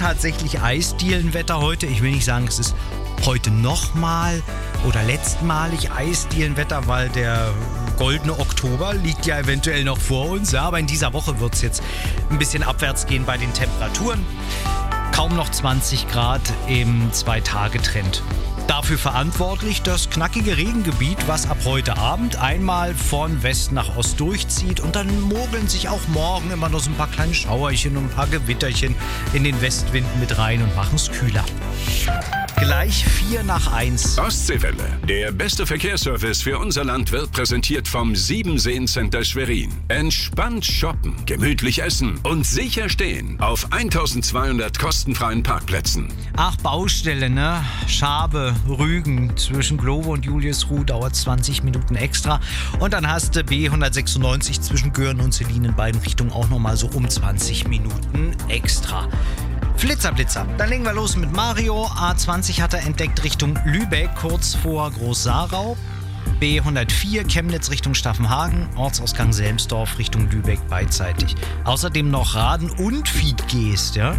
tatsächlich Eisdielenwetter heute. Ich will nicht sagen, es ist heute nochmal oder letztmalig Eisdielenwetter, weil der goldene Oktober liegt ja eventuell noch vor uns. Ja, aber in dieser Woche wird es jetzt ein bisschen abwärts gehen bei den Temperaturen. Kaum noch 20 Grad im 2-Tage-Trend. Dafür verantwortlich das knackige Regengebiet, was ab heute Abend einmal von West nach Ost durchzieht. Und dann mogeln sich auch morgen immer noch so ein paar kleine Schauerchen und ein paar Gewitterchen in den Westwind mit rein und machen es kühler. Gleich 4:01. Ostseewelle. Der beste Verkehrsservice für unser Land wird präsentiert vom Siebenseen-Center Schwerin. Entspannt shoppen, gemütlich essen und sicher stehen auf 1200 kostenfreien Parkplätzen. Ach, Baustelle, ne? Schabe, Rügen zwischen Globe und Juliusruh dauert 20 Minuten extra. Und dann hast du B196 zwischen Göhren und Selin in beiden Richtungen auch nochmal so um 20 Minuten extra. Flitzer. Dann legen wir los mit Mario. A20 hat er entdeckt Richtung Lübeck, kurz vor Groß-Sarau. B104 Chemnitz Richtung Staffenhagen, Ortsausgang Selmsdorf Richtung Lübeck beidseitig. Außerdem noch Raden und Fiedgeest, ja.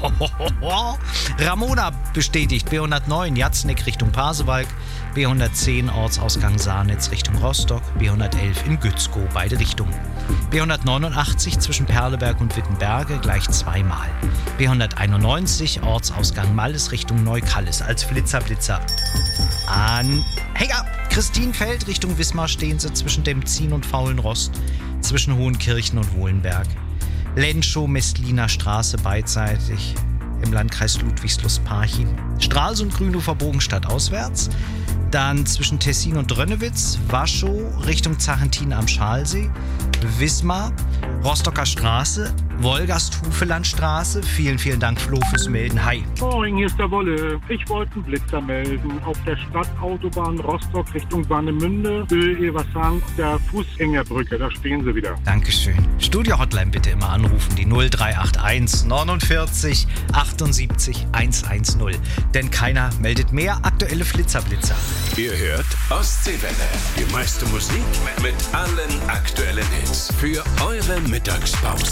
Ramona bestätigt B109 Jatzneck Richtung Pasewalk, B110 Ortsausgang Saarnitz Richtung Rostock, B111 in Gützkow, beide Richtungen. B189 zwischen Perleberg und Wittenberge gleich zweimal. B191 Ortsausgang Malles Richtung Neukallis als Flitzer. Anhänger! Christinfeld Richtung Wismar stehen sie zwischen Dembzin und Faulenrost, zwischen Hohenkirchen und Wohlenberg. Lenschow-Mestliner Straße beidseitig im Landkreis Ludwigslust-Parchim. Stralsund Grünhofer Bogenstadt auswärts. Dann zwischen Tessin und Drönnewitz, Waschow Richtung Zachentin am Schalsee, Wismar, Rostocker Straße, Wolgast-Hufelandstraße. Vielen Dank, Flo, fürs Melden. Hi. Moin, hier ist der Wolle. Ich wollte einen Blitzer melden. Auf der Stadtautobahn Rostock Richtung Warnemünde. Will ihr was sagen? Der Fußgängerbrücke, da stehen sie wieder. Dankeschön. Studio-Hotline bitte immer anrufen. Die 0381 49 78 110. Denn keiner meldet mehr aktuelle Flitzer-Blitzer. Ihr hört Ostseewelle. Die meiste Musik mit allen aktuellen Hits für eure Mittagspause.